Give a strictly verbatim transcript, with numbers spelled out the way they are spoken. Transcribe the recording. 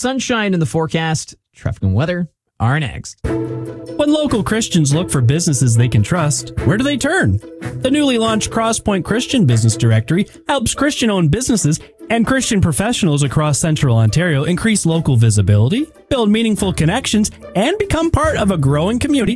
Sunshine in the forecast. Traffic and weather are next. When local Christians look for businesses they can trust, where do they turn? The newly launched Crosspoint Christian Business Directory helps Christian-owned businesses and Christian professionals across Central Ontario increase local visibility, build meaningful connections, and become part of a growing community